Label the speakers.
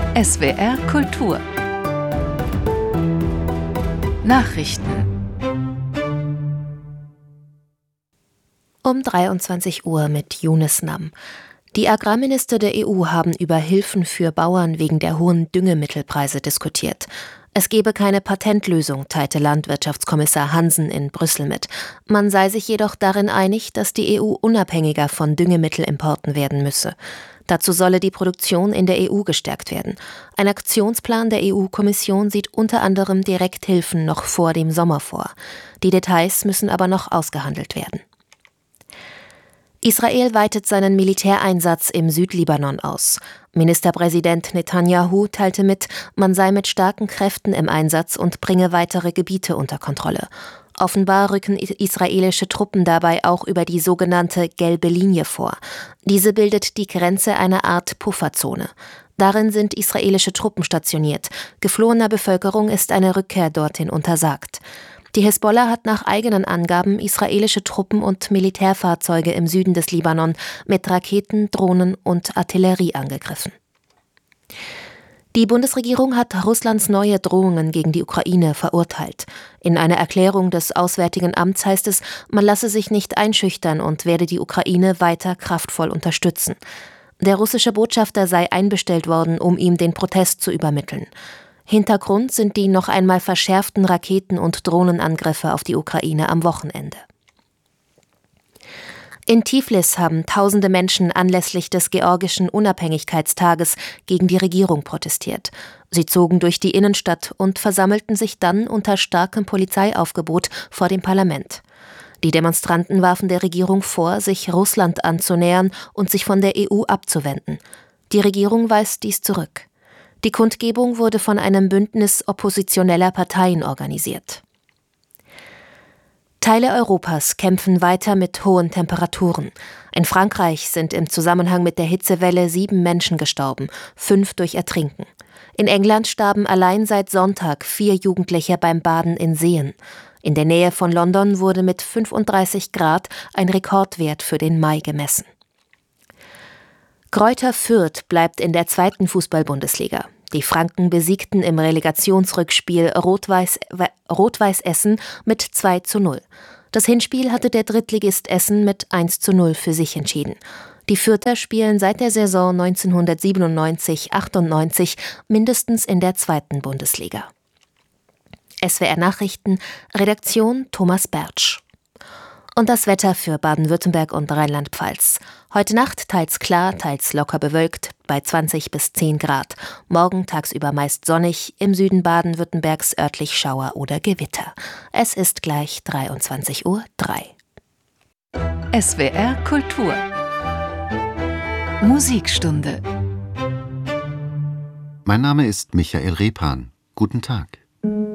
Speaker 1: SWR Kultur Nachrichten
Speaker 2: Um 23 Uhr mit Yunus Nam. Die Agrarminister der EU haben über Hilfen für Bauern wegen der hohen Düngemittelpreise diskutiert. Es gebe keine Patentlösung, teilte Landwirtschaftskommissar Hansen in Brüssel mit. Man sei sich jedoch darin einig, dass die EU unabhängiger von Düngemittelimporten werden müsse. Dazu solle die Produktion in der EU gestärkt werden. Ein Aktionsplan der EU-Kommission sieht unter anderem Direkthilfen noch vor dem Sommer vor. Die Details müssen aber noch ausgehandelt werden. Israel weitet seinen Militäreinsatz im Südlibanon aus. Ministerpräsident Netanyahu teilte mit, man sei mit starken Kräften im Einsatz und bringe weitere Gebiete unter Kontrolle. Offenbar rücken israelische Truppen dabei auch über die sogenannte Gelbe Linie vor. Diese bildet die Grenze einer Art Pufferzone. Darin sind israelische Truppen stationiert. Geflohener Bevölkerung ist eine Rückkehr dorthin untersagt. Die Hisbollah hat nach eigenen Angaben israelische Truppen und Militärfahrzeuge im Süden des Libanon mit Raketen, Drohnen und Artillerie angegriffen. Die Bundesregierung hat Russlands neue Drohungen gegen die Ukraine verurteilt. In einer Erklärung des Auswärtigen Amts heißt es, man lasse sich nicht einschüchtern und werde die Ukraine weiter kraftvoll unterstützen. Der russische Botschafter sei einbestellt worden, um ihm den Protest zu übermitteln. Hintergrund sind die noch einmal verschärften Raketen- und Drohnenangriffe auf die Ukraine am Wochenende. In Tiflis haben tausende Menschen anlässlich des georgischen Unabhängigkeitstages gegen die Regierung protestiert. Sie zogen durch die Innenstadt und versammelten sich dann unter starkem Polizeiaufgebot vor dem Parlament. Die Demonstranten warfen der Regierung vor, sich Russland anzunähern und sich von der EU abzuwenden. Die Regierung weist dies zurück. Die Kundgebung wurde von einem Bündnis oppositioneller Parteien organisiert. Teile Europas kämpfen weiter mit hohen Temperaturen. In Frankreich sind im Zusammenhang mit der Hitzewelle 7 Menschen gestorben, 5 durch Ertrinken. In England starben allein seit Sonntag 4 Jugendliche beim Baden in Seen. In der Nähe von London wurde mit 35 Grad ein Rekordwert für den Mai gemessen. Greuther Fürth bleibt in der 2. Fußball-Bundesliga. Die Franken besiegten im Relegationsrückspiel Rot-Weiß Essen mit 2:0. Das Hinspiel hatte der Drittligist Essen mit 1:0 für sich entschieden. Die Fürther spielen seit der Saison 1997/98 mindestens in der 2. Bundesliga. SWR Nachrichten, Redaktion Thomas Bertsch. Und das Wetter für Baden-Württemberg und Rheinland-Pfalz. Heute Nacht teils klar, teils locker bewölkt, bei 20 bis 10 Grad. Morgen tagsüber meist sonnig, im Süden Baden-Württembergs örtlich Schauer oder Gewitter. Es ist gleich 23:03 Uhr.
Speaker 1: SWR Kultur Musikstunde.
Speaker 3: Mein Name ist Michael Repan. Guten Tag.